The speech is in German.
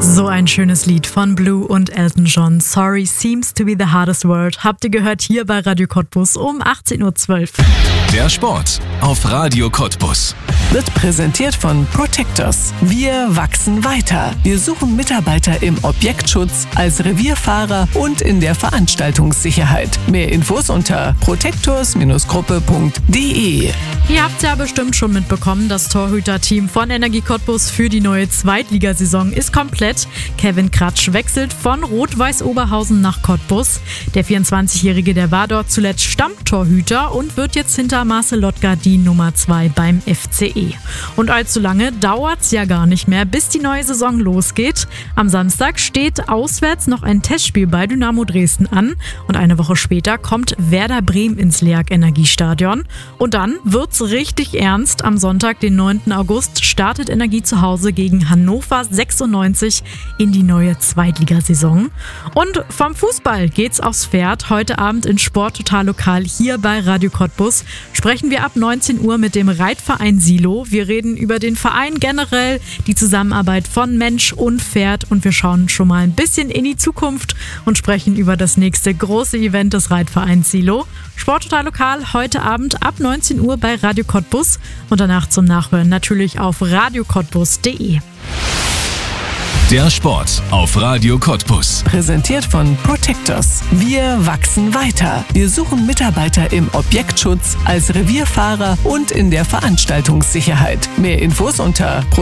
So ein schönes Lied von Blue und Elton John. Sorry seems to be the hardest word. Habt ihr gehört hier bei Radio Cottbus um 18.12 Uhr. Der Sport auf Radio Cottbus. Wird präsentiert von Protectors. Wir wachsen weiter. Wir suchen Mitarbeiter im Objektschutz, als Revierfahrer und in der Veranstaltungssicherheit. Mehr Infos unter protectors-gruppe.de. Ihr habt ja bestimmt schon mitbekommen, das Torhüterteam von Energie Cottbus für die neue Zweitligasaison ist komplett. Kevin Kratsch wechselt von Rot-Weiß Oberhausen nach Cottbus. Der 24-Jährige, der war dort zuletzt Stammtorhüter und wird jetzt hinter Marcel Lotka die Nummer 2 beim FCE. Und allzu lange dauert's ja gar nicht mehr, bis die neue Saison losgeht. Am Samstag steht auswärts noch ein Testspiel bei Dynamo Dresden an und eine Woche später kommt Werder Bremen ins LEAG Energiestadion. Und dann wird's richtig ernst. Am Sonntag, den 9. August, startet Energie zu Hause gegen Hannover 96 in die neue Zweitligasaison. Und vom Fußball geht's aufs Pferd. Heute Abend in Sport Total Lokal hier bei Radio Cottbus sprechen wir ab 19 Uhr mit dem Reitverein Silo. Wir reden über den Verein generell, die Zusammenarbeit von Mensch und Pferd und wir schauen schon mal ein bisschen in die Zukunft und sprechen über das nächste große Event des Reitvereins Silo. Sport Total Lokal heute Abend ab 19 Uhr bei Radio Cottbus und danach zum Nachhören natürlich auf radiocottbus.de. Der Sport auf Radio Cottbus. Präsentiert von Protectors. Wir wachsen weiter. Wir suchen Mitarbeiter im Objektschutz, als Revierfahrer und in der Veranstaltungssicherheit. Mehr Infos unter